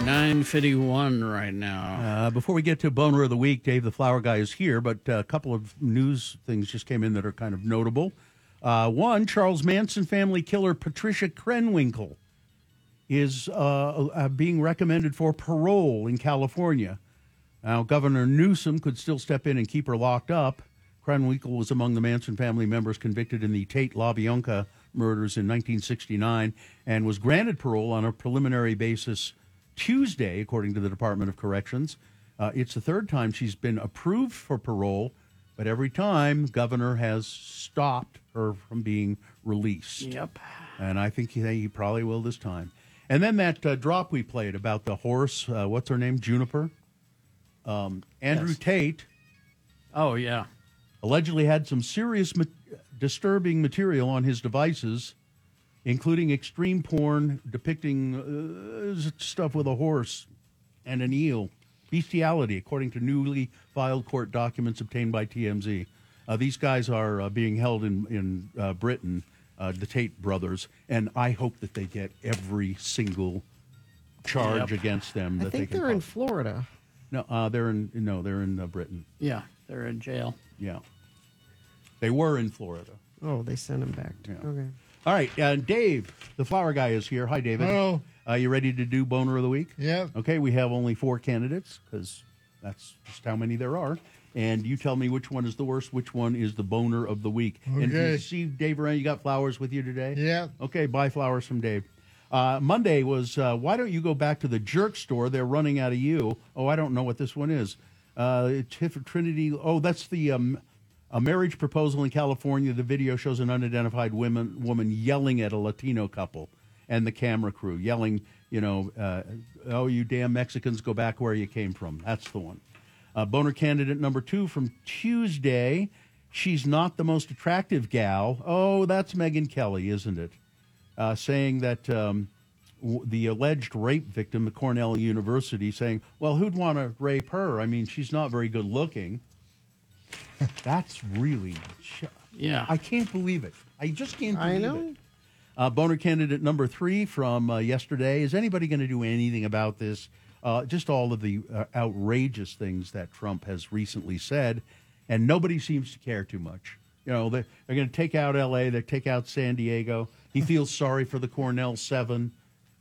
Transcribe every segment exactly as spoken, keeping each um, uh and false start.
nine fifty-one right now. Uh, before we get to Boner of the Week, Dave the Flower Guy is here, but a couple of news things just came in that are kind of notable. Uh, one, Charles Manson family killer Patricia Krenwinkel is uh, uh, being recommended for parole in California. Now, Governor Newsom could still step in and keep her locked up. Krenwinkel was among the Manson family members convicted in the Tate LaBianca murders in nineteen sixty-nine and was granted parole on a preliminary basis Tuesday, according to the Department of Corrections. Uh, it's the third time she's been approved for parole, but every time, governor has stopped her from being released. Yep. And I think he, he probably will this time. And then that uh, drop we played about the horse, uh, what's her name, Juniper? Um, Andrew Yes. Tate Oh, yeah. allegedly had some serious ma- disturbing material on his devices, including extreme porn depicting uh, stuff with a horse and an eel. Bestiality, according to newly filed court documents obtained by T M Z. Uh, these guys are uh, being held in, in uh, Britain, uh, the Tate brothers, and I hope that they get every single charge Yep. against them. That I think they can they're in pop- Florida. No, uh, they're in no, they're in uh, Britain. Yeah, they're in jail. Yeah, they were in Florida. Oh, they sent him back. To, Yeah. Okay. All right, uh, Dave, the flower guy, is here. Hi, David. Hello. Uh, you ready to do Boner of the Week? Yep. Okay, we have only four candidates because that's just how many there are. And you tell me which one is the worst, which one is the Boner of the Week. And if you Okay. see Dave around, you got flowers with you today? Yep. Okay, buy flowers from Dave. Uh, Monday was, uh, why don't you go back to the jerk store? They're running out of you. Oh, I don't know what this one is. Uh, Tiff- Trinity, oh, that's the um, a marriage proposal in California. The video shows an unidentified woman, woman yelling at a Latino couple and the camera crew, yelling, you know, uh, oh, you damn Mexicans, go back where you came from. That's the one. Uh, Boner candidate number two from Tuesday, she's not the most attractive gal. Oh, that's Megyn Kelly, isn't it? Uh, saying that um, w- the alleged rape victim at Cornell University, saying, well, who'd want to rape her? I mean, she's not very good looking. That's really, ch- Yeah. I can't believe it. I just can't believe I know. it. Uh, Boner candidate number three from uh, yesterday. Is anybody going to do anything about this? Uh, just all of the uh, outrageous things that Trump has recently said, and nobody seems to care too much. You know, they're, they're going to take out L A, they take out San Diego. He feels sorry for the Cornell Seven.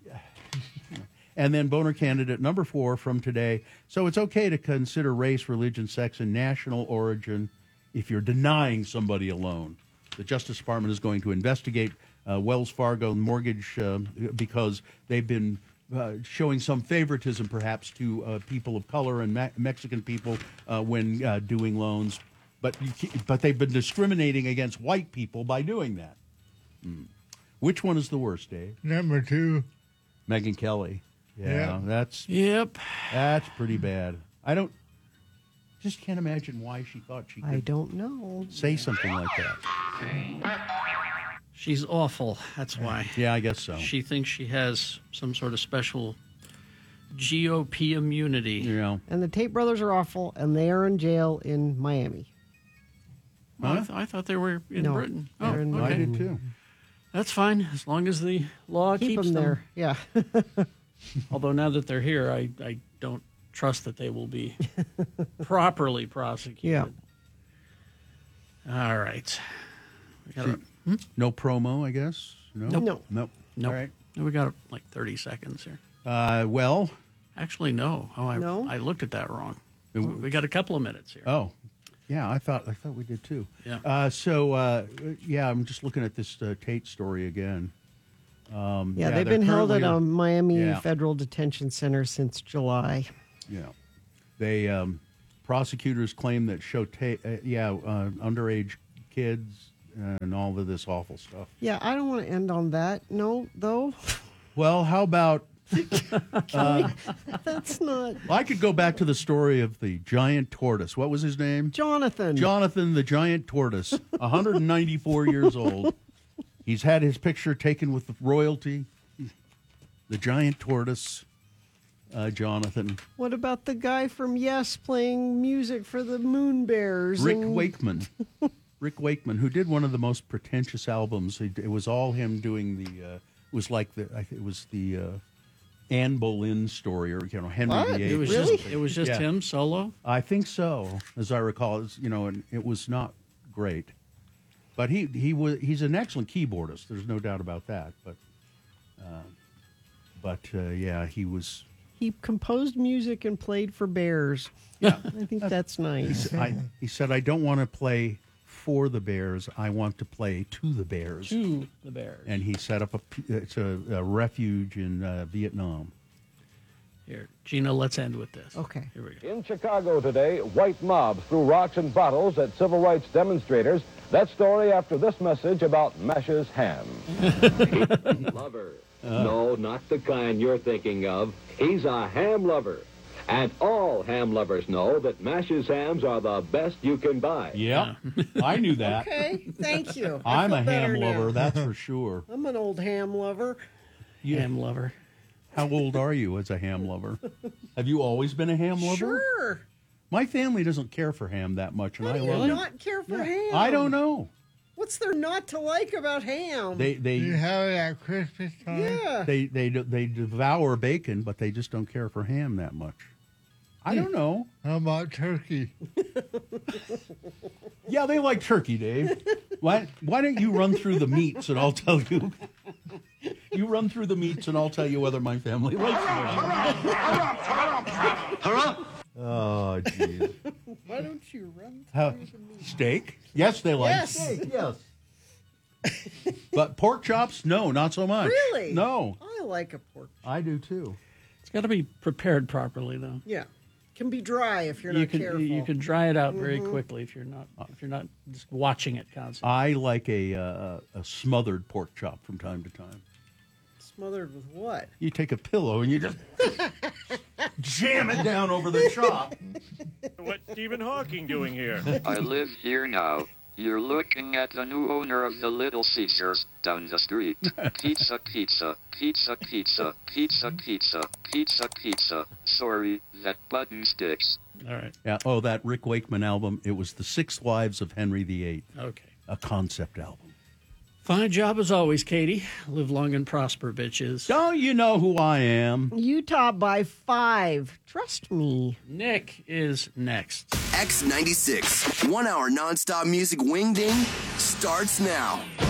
And then Boner candidate number four from today. So it's okay to consider race, religion, sex, and national origin if you're denying somebody a loan. The Justice Department is going to investigate uh, Wells Fargo mortgage uh, because they've been uh, showing some favoritism perhaps to uh, people of color and Me- Mexican people uh, when uh, doing loans. But, you ca- but they've been discriminating against white people by doing that. Hmm. Which one is the worst, Dave? Number two. Megyn Kelly. Yeah, Yeah. that's Yep. that's pretty bad. I don't just can't imagine why she thought she I could don't know. say something like that. She's awful. That's why. Yeah, I guess so. She thinks she has some sort of special G O P immunity. You know, And the Tate brothers are awful, and they are in jail in Miami. Well, I, Huh? th- I thought they were in No, Britain. they're Oh, in okay. I did too. That's fine, as long as the law Keep keeps them there. Yeah. Although now that they're here, I, I don't trust that they will be properly prosecuted. All right. We got, a, No promo, I guess. No, Nope. No. nope. nope. All right. we got like thirty seconds here. Uh, well, Actually, no. Oh, I, No? I looked at that wrong. We got a couple of minutes here. oh, yeah. I thought I thought we did too. Yeah. Uh, so uh, yeah, I'm just looking at this uh, Tate story again. Um, Yeah, they've they're been held at currently a on- Miami Yeah. Federal Detention Center since July. Yeah, they um, prosecutors claim that show ta- uh, yeah uh, underage kids and all of this awful stuff. Yeah, I don't want to end on that note, though. Well, how about That's not I could go back to the story of the giant tortoise. What was his name? Jonathan. Jonathan the giant tortoise, one hundred ninety-four years old. He's had his picture taken with royalty. The giant tortoise, uh, Jonathan. What about the guy from Yes playing music for the Moon Bears? Rick and- Wakeman. Rick Wakeman, who did one of the most pretentious albums. It it was all him doing the. Uh, it was like the. I think it was the. Uh, Anne Boleyn story, or you know Henry What? the Eighth. It was Really? just it was just Yeah. him solo. I think so, as I recall. It's, you know, and it was not great, but he he was he's an excellent keyboardist. There's no doubt about that. But uh, but uh, yeah, he was. He composed music and played for Bears. Yeah, I think that's nice. I, he said, "I don't want to play for the Bears. I want to play to the Bears." To the Bears. And he set up a it's a, a refuge in uh, Vietnam. Here, Gina, let's end with this. Okay. Here we go. In Chicago today, white mobs threw rocks and bottles at civil rights demonstrators. That story after this message about Mash's ham. Lover. No, not the kind you're thinking of. He's a ham lover. And all ham lovers know that Mash's hams are the best you can buy. Yeah, I knew that. Okay, thank you. I I'm feel a better ham now. lover, that's for sure. I'm an old ham lover. You- Ham lover. How old are you as a ham lover? Have you always been a ham lover? Sure. My family doesn't care for ham that much, and How I do you love it. not care for ham? I don't know. What's there not to like about ham? They they You have it at Christmas time? yeah. they they they devour bacon, but they just don't care for ham that much. I don't know. How about turkey? Yeah, they like turkey, Dave. Why why don't you run through the meats and I'll tell you? You run through the meats and I'll tell you whether my family likes them. Oh, jeez. Why don't you run How- Steak? Yes, they like Yes. steak. Yes. But pork chops? No, not so much. Really? No, I like a pork. I do too. It's got to be prepared properly, though. Yeah. Can be dry if you're You not can careful. you can dry it out very quickly if you're not if you're not just watching it constantly. I like a uh, a smothered pork chop from time to time. Smothered with what? You take a pillow and you just jam it down over the chop. What's Stephen Hawking doing here? I live here now. You're looking at the new owner of the Little Caesars down the street. Pizza, pizza, pizza, pizza, pizza, pizza, pizza, pizza. Sorry, that button sticks. All right. Yeah. Oh, that Rick Wakeman album. It was the Six Wives of Henry the Eighth, Okay. a concept album. Fine job as always, Katie. Live long and prosper, bitches. Don't you know who I am? Utah by five. Trust me. Nick is next. X ninety-six, one hour nonstop music wing ding starts now.